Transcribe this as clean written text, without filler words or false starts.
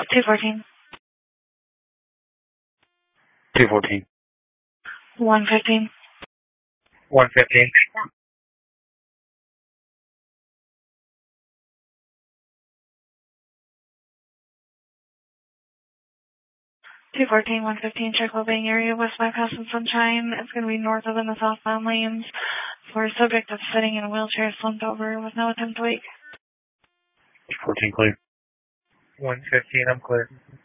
214. 214. 115. 115. 214, 115, Cherokee Bay area, west bypass and Sunshine. It's going to be north of in the southbound lanes for a subject that's sitting in a wheelchair slumped over with no attempt to wake. 14 clear. 115, I'm clear.